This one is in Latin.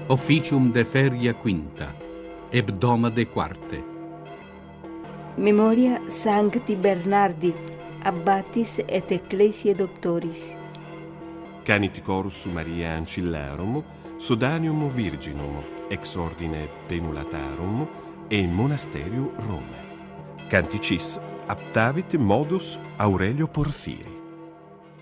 Officium de feria quinta, hebdoma de quarte. Memoria Sancti Bernardi, abbatis et ecclesiae doctoris. Canit corus Maria Ancillarum, Sodanium Virginum, ex ordine Penulatarum, e in monasterio Rome. Canticis aptavit modus Aurelio Porfiri.